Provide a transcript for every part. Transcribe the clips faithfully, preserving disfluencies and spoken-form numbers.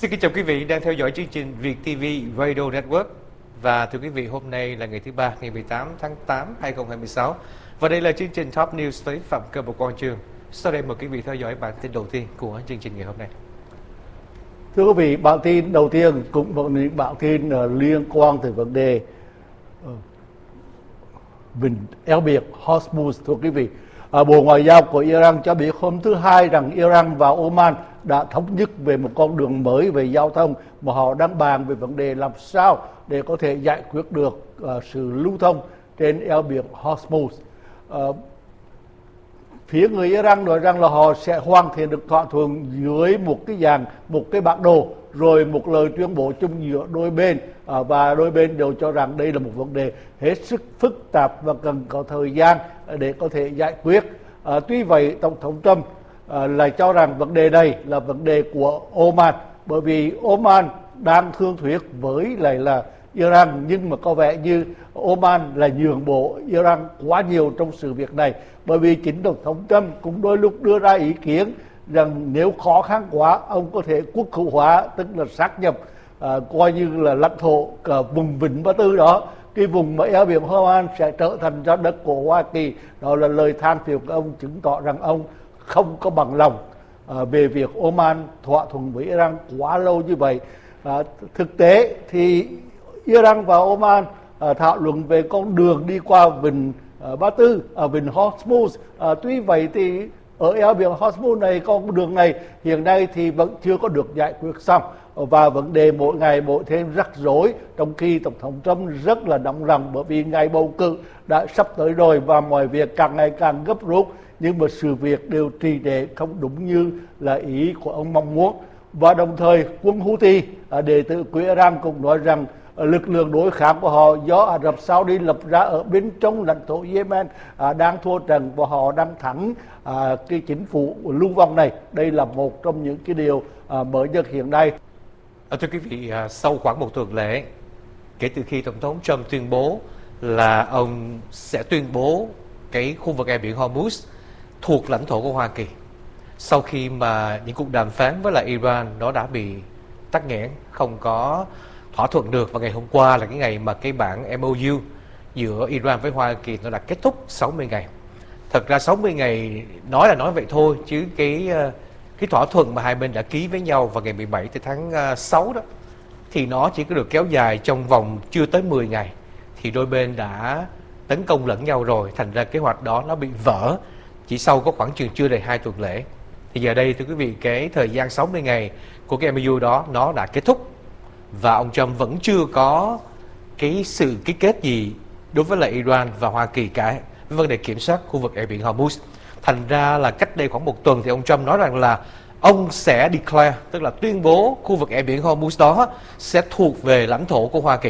Xin kính chào quý vị đang theo dõi chương trình Việt ti vi Radio Network. Và thưa quý vị, hôm nay là ngày thứ ba, ngày mười tám tháng tám năm hai nghìn không trăm hai mươi sáu. Và đây là chương trình Top News với Phạm Cơ và Quang Trường. Sau đây mời quý vị theo dõi bản tin đầu tiên của chương trình ngày hôm nay. Thưa quý vị, bản tin đầu tiên cũng là những bản tin uh, liên quan tới vấn đề uh, vịnh eo biển Hormuz. Thưa quý vị, uh, Bộ Ngoại giao của Iran cho biết hôm thứ Hai rằng Iran và Oman đã thống nhất về một con đường mới về giao thông mà họ đang bàn về vấn đề làm sao để có thể giải quyết được uh, sự lưu thông trên eo biển Hormuz. Uh, Phía người Iran nói rằng là họ sẽ hoàn thiện được thỏa thuận dưới một cái dạng, một cái bản đồ, rồi một lời tuyên bố chung giữa đôi bên, à, và đôi bên đều cho rằng đây là một vấn đề hết sức phức tạp và cần có thời gian để có thể giải quyết. À, tuy vậy, Tổng thống Trump à, lại cho rằng vấn đề này là vấn đề của Oman, bởi vì Oman đang thương thuyết với lại là Iran, nhưng mà có vẻ như Oman là nhường bộ Iran quá nhiều trong sự việc này, bởi vì chính Tổng thống Trump cũng đôi lúc đưa ra ý kiến rằng nếu khó khăn quá, ông có thể quốc hữu hóa, tức là sát nhập à, coi như là lãnh thổ cả vùng Vịnh Ba Tư đó, cái vùng mà eo biển Oman sẽ trở thành ra đất của Hoa Kỳ. Đó là lời than phiền của ông, chứng tỏ rằng ông không có bằng lòng à, về việc Oman thỏa thuận với Iran quá lâu như vậy. À, thực tế thì Iran và Oman à, thảo luận về con đường đi qua vịnh à, Ba Tư, à, vịnh Hormuz. À, tuy vậy thì ở eo biển Hormuz này, con đường này hiện nay thì vẫn chưa có được giải quyết xong, và vấn đề mỗi ngày mỗi thêm rắc rối, trong khi Tổng thống Trump rất là nóng lòng bởi vì ngày bầu cử đã sắp tới rồi và mọi việc càng ngày càng gấp rút, nhưng mà sự việc đều trì trệ không đúng như là ý của ông mong muốn. Và đồng thời quân Houthi, à, đệ tử của Iran, cũng nói rằng lực lượng đối kháng của họ do Ả Rập Saudi lập ra ở bên trong lãnh thổ Yemen à, đang thua trận và họ đang thắng à, cái chính phủ lưu vong này. Đây là một trong những cái điều à, mới nhất hiện nay. À, thưa quý vị, à, sau khoảng một tuần lễ kể từ khi Tổng thống Trump tuyên bố là ông sẽ tuyên bố cái khu vực eo biển Hormuz thuộc lãnh thổ của Hoa Kỳ, sau khi mà những cuộc đàm phán với lại Iran nó đã bị tắc nghẽn, không có thỏa thuận được, và ngày hôm qua là cái ngày mà cái bản em o u giữa Iran với Hoa Kỳ nó đã kết thúc sáu mươi ngày. Thật ra sáu mươi ngày nói là nói vậy thôi, chứ cái cái thỏa thuận mà hai bên đã ký với nhau vào ngày mười bảy tháng sáu đó thì nó chỉ có được kéo dài trong vòng chưa tới mười ngày, thì đôi bên đã tấn công lẫn nhau rồi, thành ra kế hoạch đó nó bị vỡ chỉ sau có khoảng chừng chưa đầy hai tuần lễ. Thì giờ đây thưa quý vị, cái thời gian sáu mươi ngày của cái em o u đó nó đã kết thúc, và ông Trump vẫn chưa có cái sự ký kết gì đối với lại Iran và Hoa Kỳ cả với vấn đề kiểm soát khu vực eo biển Hormuz. Thành ra là cách đây khoảng một tuần thì ông Trump nói rằng là ông sẽ declare, tức là tuyên bố khu vực eo biển Hormuz đó sẽ thuộc về lãnh thổ của Hoa Kỳ.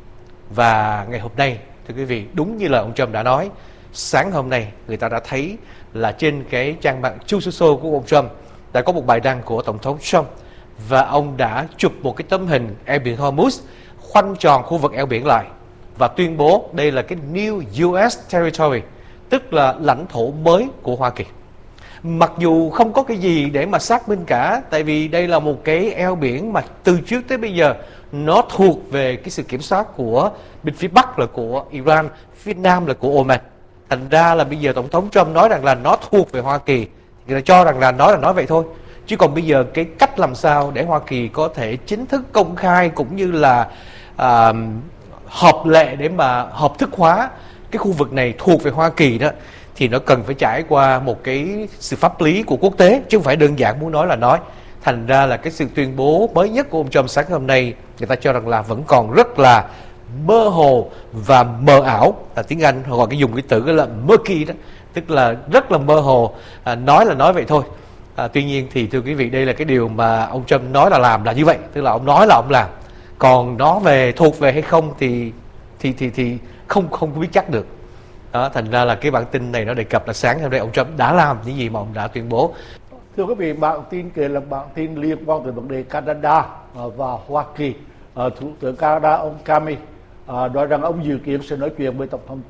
Và ngày hôm nay, thưa quý vị, đúng như là ông Trump đã nói, sáng hôm nay người ta đã thấy là trên cái trang mạng Truth Social của ông Trump đã có một bài đăng của Tổng thống Trump, và ông đã chụp một cái tấm hình eo biển Hormuz khoanh tròn khu vực eo biển lại và tuyên bố đây là cái New u ét Territory, tức là lãnh thổ mới của Hoa Kỳ. Mặc dù không có cái gì để mà xác minh cả, tại vì đây là một cái eo biển mà từ trước tới bây giờ nó thuộc về cái sự kiểm soát của bên phía Bắc là của Iran, phía Nam là của Oman. Thành ra là bây giờ Tổng thống Trump nói rằng là nó thuộc về Hoa Kỳ, người ta cho rằng là nói là nói vậy thôi. Chứ còn bây giờ cái cách làm sao để Hoa Kỳ có thể chính thức công khai cũng như là à, hợp lệ để mà hợp thức hóa cái khu vực này thuộc về Hoa Kỳ đó, thì nó cần phải trải qua một cái sự pháp lý của quốc tế, chứ không phải đơn giản muốn nói là nói. Thành ra là cái sự tuyên bố mới nhất của ông Trump sáng hôm nay, người ta cho rằng là vẫn còn rất là mơ hồ và mờ ảo, là tiếng Anh họ gọi cái dùng cái từ là murky đó, tức là rất là mơ hồ, à, nói là nói vậy thôi. À, tuy nhiên thì thưa quý vị, đây là cái điều mà ông Trump nói là làm là như vậy, tức là ông nói là ông làm, còn nó về thuộc về hay không thì thì thì thì không không có biết chắc được. Đó, thành ra là cái bản tin này nó đề cập là sáng hôm nay ông Trump đã làm những gì mà ông đã tuyên bố. Thưa quý vị, bản tin kể là bản tin liên quan tới vấn đề Canada và Hoa Kỳ. Thủ tướng Canada ông Kami nói rằng ông dự kiến sẽ nói chuyện với Tổng thống Trump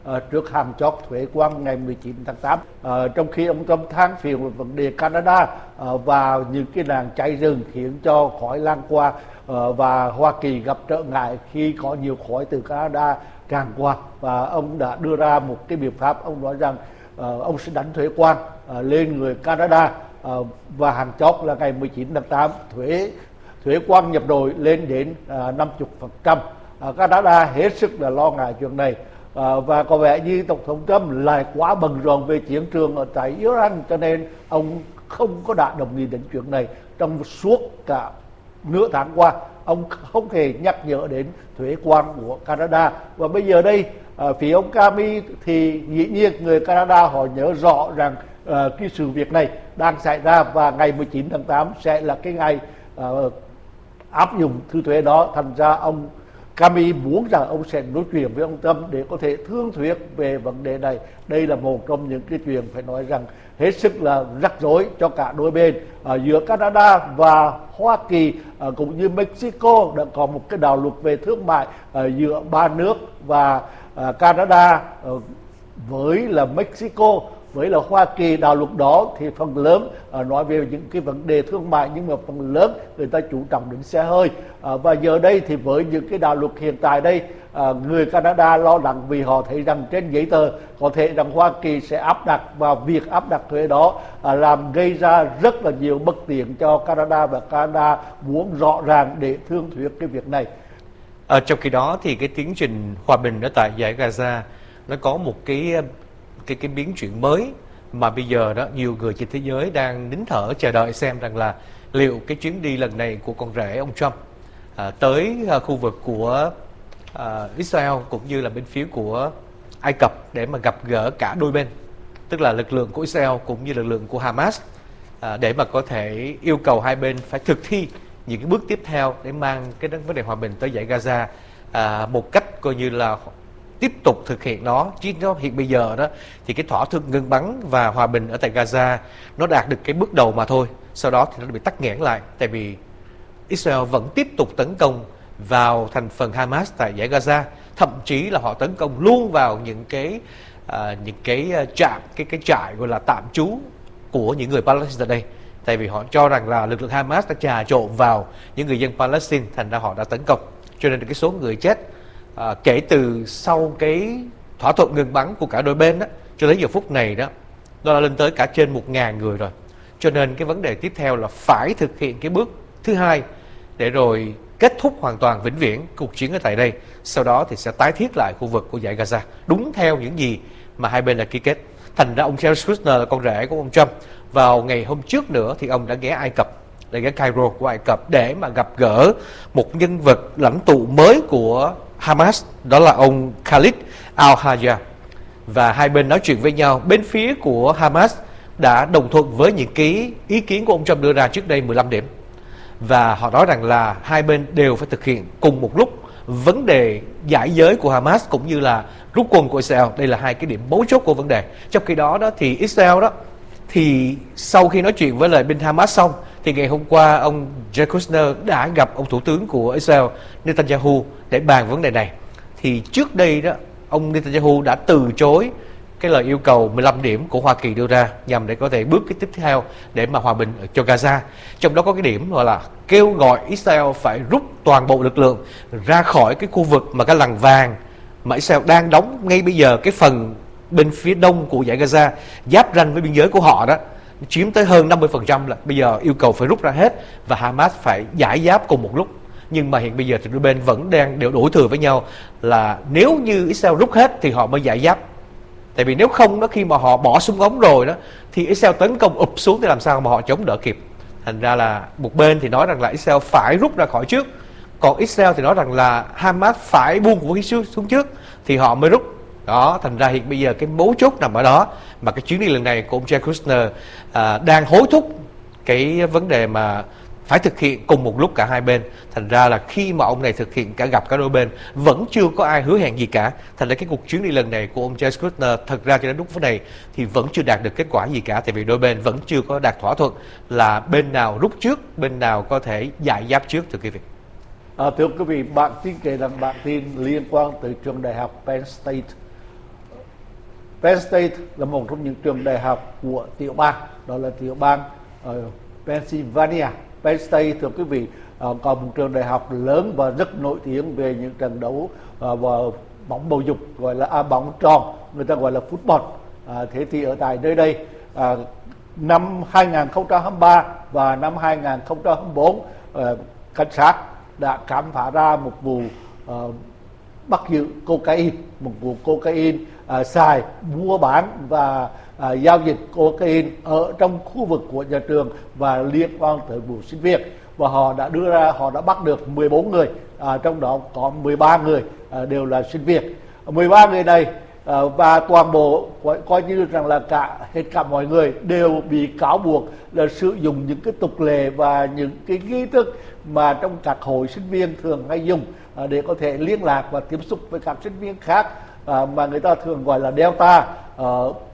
à, trước hạn chót thuế quan ngày mười chín tháng tám. À, trong khi ông Trump than phiền về vấn đề Canada à, và những cái nạn cháy rừng khiến cho khói lan qua à, và Hoa Kỳ gặp trở ngại khi có nhiều khói từ Canada tràn qua, và ông đã đưa ra một cái biện pháp. Ông nói rằng à, ông sẽ đánh thuế quan à, lên người Canada à, và hạn chót là ngày mười chín tháng tám, thuế thuế quan nhập nội lên đến à, năm mươi phần trăm. À, Canada hết sức là lo ngại chuyện này, à, và có vẻ như Tổng thống Trump lại quá bận rộn về chiến trường ở tại Iran, cho nên ông không có đã đồng ý đến chuyện này. Trong suốt cả nửa tháng qua, ông không hề nhắc nhở đến thuế quan của Canada. Và bây giờ đây, à, phía ông Kami thì dĩ nhiên người Canada họ nhớ rõ rằng à, cái sự việc này đang xảy ra, và ngày mười chín tháng tám sẽ là cái ngày à, áp dụng thứ thuế đó. Thành ra ông Kami muốn rằng ông sẽ nói chuyện với ông Trump để có thể thương thuyết về vấn đề này. Đây là một trong những cái chuyện phải nói rằng hết sức là rắc rối cho cả đôi bên. À, giữa Canada và Hoa Kỳ à, cũng như Mexico đã có một cái đạo luật về thương mại à, giữa ba nước, và à, Canada à, với là Mexico với là Hoa Kỳ. Đạo luật đó thì phần lớn à, nói về những cái vấn đề thương mại, nhưng mà phần lớn người ta chú trọng đến xe hơi. À, và giờ đây thì với những cái đạo luật hiện tại đây, à, người Canada lo lắng vì họ thấy rằng trên giấy tờ có thể rằng Hoa Kỳ sẽ áp đặt, và việc áp đặt thuế đó à, làm gây ra rất là nhiều bất tiện cho Canada, và Canada muốn rõ ràng để thương thuyết cái việc này. À, trong khi đó thì cái tiến trình hòa bình ở tại giải Gaza nó có một cái cái cái biến chuyển mới mà bây giờ đó nhiều người trên thế giới đang nín thở chờ đợi xem rằng là liệu cái chuyến đi lần này của con rể ông Trump à, tới à, khu vực của à, Israel cũng như là bên phía của Ai Cập để mà gặp gỡ cả đôi bên, tức là lực lượng của Israel cũng như lực lượng của Hamas, à, để mà có thể yêu cầu hai bên phải thực thi những cái bước tiếp theo để mang cái vấn đề hòa bình tới giải Gaza à, một cách coi như là tiếp tục thực hiện nó. Chứ nó hiện bây giờ đó thì cái thỏa thuận ngừng bắn và hòa bình ở tại Gaza nó đạt được cái bước đầu mà thôi, sau đó thì nó bị tắc nghẽn lại, tại vì Israel vẫn tiếp tục tấn công vào thành phần Hamas tại giải Gaza, thậm chí là họ tấn công luôn vào những cái à, những cái trạm cái cái trại gọi là tạm trú của những người Palestine ở đây, tại vì họ cho rằng là lực lượng Hamas đã trà trộn vào những người dân Palestine, thành ra họ đã tấn công. Cho nên cái số người chết à, kể từ sau cái thỏa thuận ngừng bắn của cả đôi bên đó cho đến giờ phút này đó, nó đã lên tới cả trên một ngàn người rồi. Cho nên cái vấn đề tiếp theo là phải thực hiện cái bước thứ hai để rồi kết thúc hoàn toàn vĩnh viễn cuộc chiến ở tại đây, sau đó thì sẽ tái thiết lại khu vực của giải Gaza đúng theo những gì mà hai bên đã ký kết. Thành ra ông Jared Kushner là con rể của ông Trump, vào ngày hôm trước nữa thì ông đã ghé Ai Cập, đã ghé Cairo của Ai Cập để mà gặp gỡ một nhân vật lãnh tụ mới của Hamas, đó là ông Khalid al-Hayya, và hai bên nói chuyện với nhau. Bên phía của Hamas đã đồng thuận với những cái ý kiến của ông Trump đưa ra trước đây mười lăm điểm, và họ nói rằng là hai bên đều phải thực hiện cùng một lúc vấn đề giải giới của Hamas cũng như là rút quân của Israel. Đây là hai cái điểm mấu chốt của vấn đề. Trong khi đó đó thì Israel đó thì sau khi nói chuyện với lại bên Hamas xong thì ngày hôm qua ông Jared Kushner đã gặp ông thủ tướng của Israel Netanyahu để bàn vấn đề này. Thì trước đây đó ông Netanyahu đã từ chối cái lời yêu cầu mười lăm điểm của Hoa Kỳ đưa ra nhằm để có thể bước cái tiếp theo để mà hòa bình cho Gaza. Trong đó có cái điểm gọi là kêu gọi Israel phải rút toàn bộ lực lượng ra khỏi cái khu vực mà cái lằn vàng mà Israel đang đóng ngay bây giờ, cái phần bên phía đông của giải Gaza giáp ranh với biên giới của họ đó, chiếm tới hơn năm mươi phần trăm, là bây giờ yêu cầu phải rút ra hết và Hamas phải giải giáp cùng một lúc. Nhưng mà hiện bây giờ thì đôi bên vẫn đang đều đổ thừa với nhau là nếu như Israel rút hết thì họ mới giải giáp. Tại vì nếu không đó, khi mà họ bỏ súng ống rồi đó thì Israel tấn công ụp xuống thì làm sao mà họ chống đỡ kịp. Thành ra là một bên thì nói rằng là Israel phải rút ra khỏi trước, còn Israel thì nói rằng là Hamas phải buông vũ khí xuống trước thì họ mới rút. Đó, thành ra hiện bây giờ cái mấu chốt nằm ở đó, mà cái chuyến đi lần này của ông Jared Kushner à, đang hối thúc cái vấn đề mà phải thực hiện cùng một lúc cả hai bên. Thành ra là khi mà ông này thực hiện cả gặp cả đôi bên vẫn chưa có ai hứa hẹn gì cả. Thành ra cái cuộc chuyến đi lần này của ông Jared Kushner thật ra cho đến lúc này thì vẫn chưa đạt được kết quả gì cả, tại vì đôi bên vẫn chưa có đạt thỏa thuận là bên nào rút trước, bên nào có thể giải giáp trước. Thưa quý vị. À, thưa quý vị, bản tin kể rằng bản tin liên quan tới trường đại học Penn State. Penn State là một trong những trường đại học của tiểu bang, đó là tiểu bang ở Pennsylvania. Penn State, thưa quý vị, uh, có một trường đại học lớn và rất nổi tiếng về những trận đấu uh, và bóng bầu dục, gọi là à, bóng tròn, người ta gọi là football. À, thế thì ở tại nơi đây, à, năm hai nghìn không trăm hai mươi ba và năm hai nghìn không trăm hai mươi bốn, uh, cảnh sát đã khám phá ra một vụ uh, bắt giữ cocaine, một vụ cocaine uh, xài, mua bán và uh, giao dịch cocaine ở trong khu vực của nhà trường và liên quan tới vụ sinh viên. Và họ đã đưa ra, họ đã bắt được mười bốn người, à, trong đó có mười ba người à, đều là sinh viên. mười ba người này à, và toàn bộ coi, coi như rằng là cả hết cả mọi người đều bị cáo buộc là sử dụng những cái tục lệ và những cái nghi thức mà trong các hội sinh viên thường hay dùng à, để có thể liên lạc và tiếp xúc với các sinh viên khác, à, mà người ta thường gọi là Delta, à,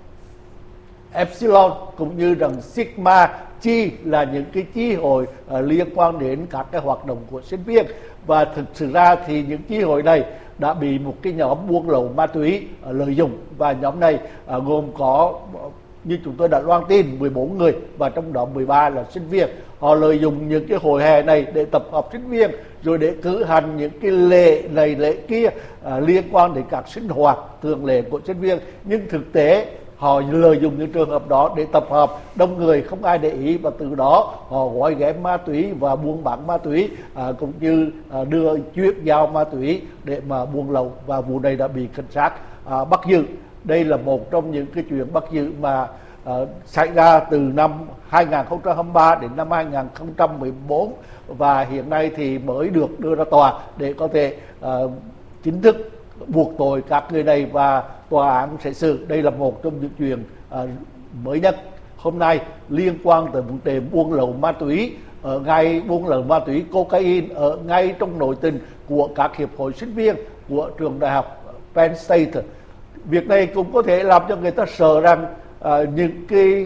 Epsilon cũng như rằng Sigma Chi là những cái chi hội uh, liên quan đến các cái hoạt động của sinh viên. Và thực sự ra thì những chi hội này đã bị một cái nhóm buôn lậu ma túy uh, lợi dụng, và nhóm này uh, gồm có uh, như chúng tôi đã loan tin mười bốn người, và trong đó mười ba là sinh viên. Họ lợi dụng những cái hội hè này để tập hợp sinh viên, rồi để cử hành những cái lễ này lễ kia uh, liên quan đến các sinh hoạt thường lệ của sinh viên. Nhưng thực tế họ lợi dụng những trường hợp đó để tập hợp đông người không ai để ý, và từ đó họ gói ghém ma túy và buôn bán ma túy, à, cũng như à, đưa chuyển giao ma túy để mà buôn lậu. Và vụ này đã bị cảnh sát à, bắt giữ. Đây là một trong những cái chuyện bắt giữ mà à, xảy ra từ năm hai nghìn không trăm hai mươi ba đến năm hai nghìn không trăm mười bốn, và hiện nay thì mới được đưa ra tòa để có thể à, chính thức buộc tội các người này và tòa án sẽ xử. Đây là một trong những chuyện à, mới nhất hôm nay liên quan tới vấn đề buôn lậu ma túy, ở ngay buôn lậu ma túy cocaine ở ngay trong nội tình của các hiệp hội sinh viên của trường đại học Penn State. Việc này cũng có thể làm cho người ta sợ rằng à, những cái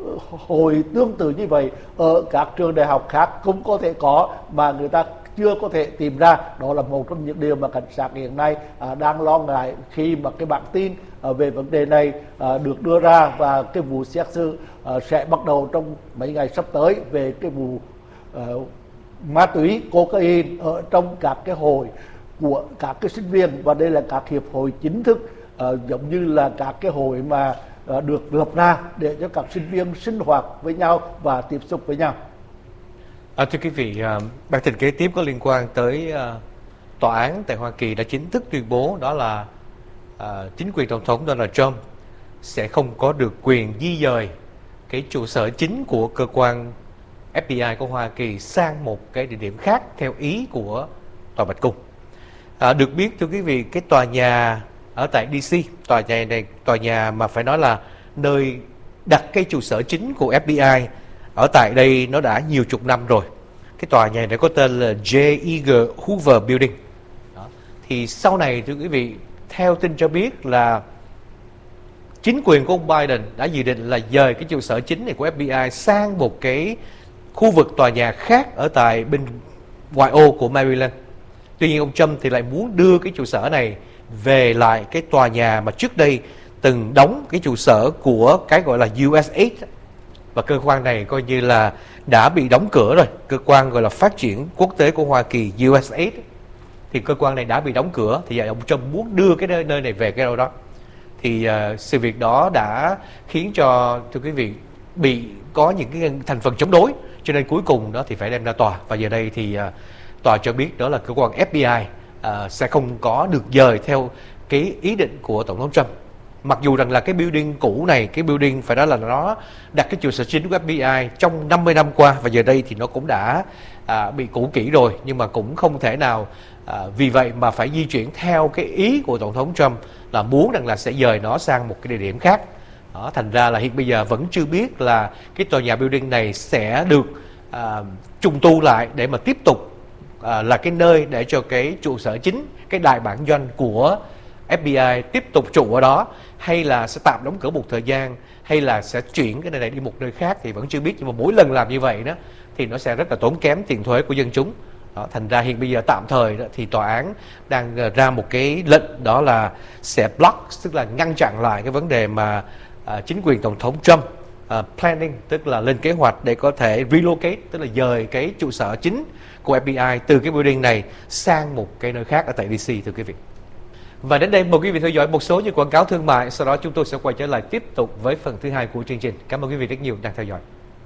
hội tương tự như vậy ở các trường đại học khác cũng có thể có mà người ta chưa có thể tìm ra. Đó là một trong những điều mà cảnh sát hiện nay à, đang lo ngại khi mà cái bản tin à, về vấn đề này à, được đưa ra, và cái vụ xét xử à, sẽ bắt đầu trong mấy ngày sắp tới về cái vụ à, ma túy cocaine ở trong các cái hội của các cái sinh viên. Và đây là các hiệp hội chính thức, à, giống như là các cái hội mà à, được lập ra để cho các sinh viên sinh hoạt với nhau và tiếp xúc với nhau. À, thưa quý vị, uh, bản tin kế tiếp có liên quan tới uh, tòa án tại Hoa Kỳ đã chính thức tuyên bố đó là uh, chính quyền tổng thống Donald Trump sẽ không có được quyền di dời cái trụ sở chính của cơ quan F B I của Hoa Kỳ sang một cái địa điểm khác theo ý của Tòa Bạch Cung. À, được biết thưa quý vị, cái tòa nhà ở tại D C, tòa nhà này tòa nhà mà phải nói là nơi đặt cái trụ sở chính của F B I ở tại đây nó đã nhiều chục năm rồi. Cái tòa nhà này có tên là J. Edgar Hoover Building. Đó. Thì sau này thưa quý vị, theo tin cho biết là chính quyền của ông Biden đã dự định là dời cái trụ sở chính này của F B I sang một cái khu vực tòa nhà khác ở tại bên ngoại ô của Maryland. Tuy nhiên ông Trump thì lại muốn đưa cái trụ sở này về lại cái tòa nhà mà trước đây từng đóng cái trụ sở của cái gọi là U S A I D. Và cơ quan này coi như là đã bị đóng cửa rồi. Cơ quan gọi là phát triển quốc tế của Hoa Kỳ U S A I D thì cơ quan này đã bị đóng cửa. Thì ông Trump muốn đưa cái nơi, nơi này về cái đâu đó. Thì uh, sự việc đó đã khiến cho thưa quý vị bị có những cái thành phần chống đối, cho nên cuối cùng đó thì phải đem ra tòa. Và giờ đây thì uh, tòa cho biết đó là cơ quan F B I uh, sẽ không có được dời theo cái ý định của tổng thống Trump. Mặc dù rằng là cái building cũ này, cái building phải nói là nó đặt cái trụ sở chính của F B I trong năm mươi năm qua, và giờ đây thì nó cũng đã à, bị cũ kỹ rồi, nhưng mà cũng không thể nào à, vì vậy mà phải di chuyển theo cái ý của tổng thống Trump là muốn rằng là sẽ dời nó sang một cái địa điểm khác. Đó, thành ra là hiện bây giờ vẫn chưa biết là cái tòa nhà building này sẽ được à, trùng tu lại để mà tiếp tục à, là cái nơi để cho cái trụ sở chính, cái đại bản doanh của F B I tiếp tục trụ ở đó, hay là sẽ tạm đóng cửa một thời gian, hay là sẽ chuyển cái nơi này đi một nơi khác thì vẫn chưa biết. Nhưng mà mỗi lần làm như vậy đó thì nó sẽ rất là tốn kém tiền thuế của dân chúng. Đó, thành ra hiện bây giờ tạm thời đó, thì tòa án đang ra một cái lệnh, đó là sẽ block, tức là ngăn chặn lại cái vấn đề mà uh, chính quyền tổng thống Trump uh, planning, tức là lên kế hoạch để có thể relocate, tức là dời cái trụ sở chính của ép bê i từ cái building này sang một cái nơi khác ở tại đê xê, thưa quý vị. Và đến đây mời quý vị theo dõi một số những quảng cáo thương mại, sau đó chúng tôi sẽ quay trở lại tiếp tục với phần thứ hai của chương trình. Cảm ơn quý vị rất nhiều đang theo dõi.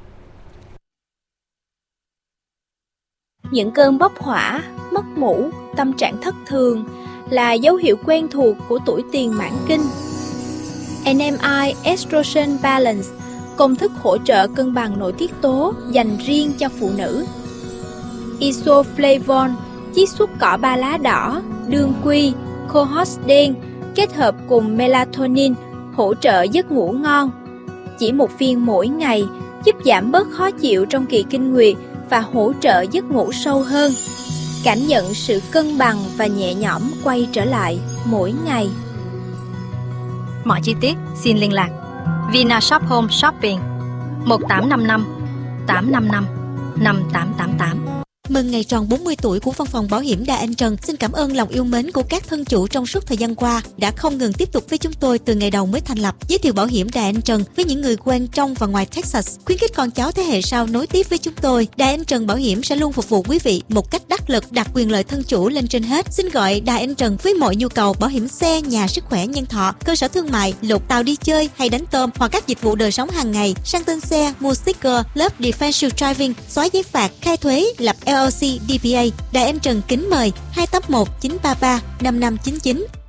Những cơn bốc hỏa, mất ngủ, tâm trạng thất thường là dấu hiệu quen thuộc của tuổi tiền mãn kinh. en em i Estrogen Balance, công thức hỗ trợ cân bằng nội tiết tố dành riêng cho phụ nữ. Isoflavone, chiết xuất cỏ ba lá đỏ, đương quy, cohosh đen kết hợp cùng melatonin hỗ trợ giấc ngủ ngon. Chỉ một viên mỗi ngày giúp giảm bớt khó chịu trong kỳ kinh nguyệt và hỗ trợ giấc ngủ sâu hơn. Cảm nhận sự cân bằng và nhẹ nhõm quay trở lại mỗi ngày. Mọi chi tiết xin liên lạc Vina Shop Home Shopping một tám năm năm tám năm năm năm tám tám tám. Mừng ngày tròn bốn mươi tuổi của Văn phòng Bảo hiểm Đà Anh Trần. Xin cảm ơn lòng yêu mến của các thân chủ trong suốt thời gian qua đã không ngừng tiếp tục với chúng tôi từ ngày đầu mới thành lập. Giới thiệu bảo hiểm Đà Anh Trần với những người quen trong và ngoài Texas, khuyến khích con cháu thế hệ sau nối tiếp với chúng tôi. Đà Anh Trần Bảo hiểm sẽ luôn phục vụ quý vị một cách đắc lực, đặt quyền lợi thân chủ lên trên hết. Xin gọi Đà Anh Trần với mọi nhu cầu bảo hiểm xe, nhà, sức khỏe, nhân thọ, cơ sở thương mại, lục tàu đi chơi hay đánh tôm, hoặc các dịch vụ đời sống hàng ngày, sang tên xe, mua sticker, lớp defensive driving, xóa giấy phạt, khai thuế, lập lờ lờ xê, đê bê a. Đà Anh Trần kính mời hai tám một chín ba ba năm năm chín chín.